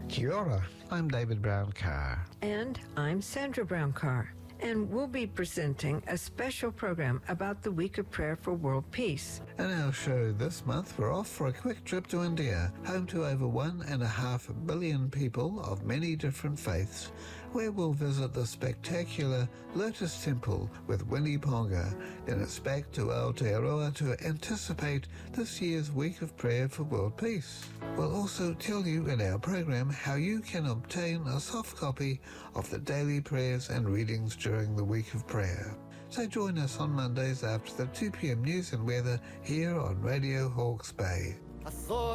Kia ora, I'm David Brown-Carr. And I'm Sandra Brown-Carr. And we'll be presenting a special program about the Week of Prayer for World Peace. In our show this month, we're off for a quick trip to India, home to over 1.5 billion people of many different faiths, where we'll visit the spectacular Lotus Temple with Winnie Ponga. Then it's back to Aotearoa to anticipate this year's Week of Prayer for World Peace. We'll also tell you in our program how you can obtain a soft copy of the daily prayers and readings during the Week of Prayer. So join us on Mondays after the 2 p.m. news and weather here on Radio Hawke's Bay.